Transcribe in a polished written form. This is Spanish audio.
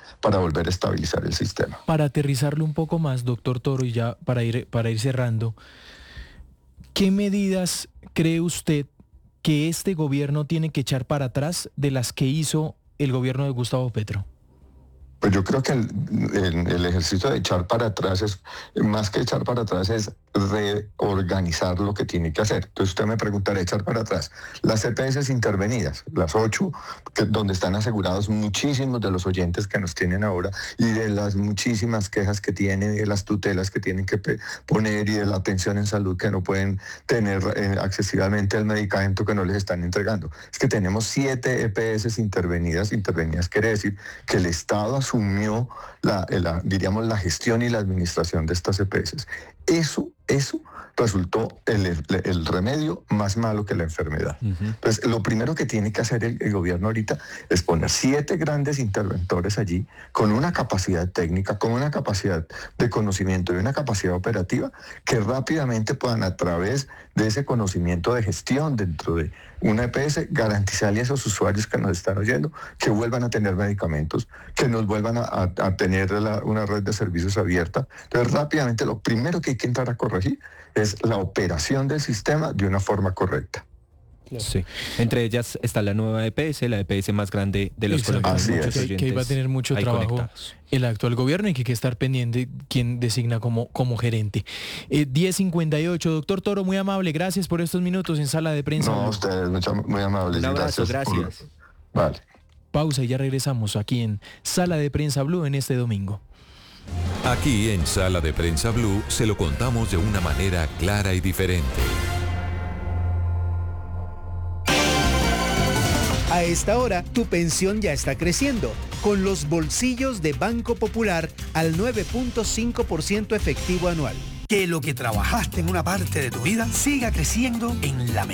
para volver a estabilizar el sistema. Para aterrizarlo un poco más, doctor Toro, y ya para ir cerrando, ¿qué medidas cree usted que este gobierno tiene que echar para atrás de las que hizo el gobierno de Gustavo Petro? Pues yo creo que el ejercicio de echar para atrás es, más que echar para atrás, es reorganizar lo que tiene que hacer. Entonces usted me preguntará, echar para atrás. Las EPS intervenidas, las 8, donde están asegurados muchísimos de los oyentes que nos tienen ahora, y de las muchísimas quejas que tienen, y de las tutelas que tienen que poner, y de la atención en salud que no pueden tener accesiblemente el medicamento que no les están entregando. Es que tenemos 7 EPS intervenidas. Intervenidas quiere decir que el Estado asumió diríamos, la gestión y la administración de estas EPS. Eso resultó el remedio más malo que la enfermedad. Entonces, lo primero que tiene que hacer el gobierno ahorita es poner 7 grandes interventores allí, con una capacidad técnica, con una capacidad de conocimiento y una capacidad operativa, que rápidamente puedan, a través de ese conocimiento de gestión dentro de una EPS, garantizarle a esos usuarios que nos están oyendo que vuelvan a tener medicamentos, que nos vuelvan a tener una red de servicios abierta. Entonces, rápidamente, lo primero que hay que entrar a corregir es la operación del sistema de una forma correcta. Sí. Entre ellas está la nueva EPS, la EPS más grande de los colombianos. Que iba a tener mucho trabajo conectados. El actual gobierno, y que hay que estar pendiente quién designa como gerente. 10:58, doctor Toro, muy amable, gracias por estos minutos en Sala de Prensa. No, ustedes, muy amables. Un abrazo, gracias. Vale. Pausa y ya regresamos aquí en Sala de Prensa Blue en este domingo. Aquí en Sala de Prensa Blue se lo contamos de una manera clara y diferente. A esta hora, tu pensión ya está creciendo, con los bolsillos de Banco Popular al 9.5% efectivo anual. Que lo que trabajaste en una parte de tu vida siga creciendo en la mejor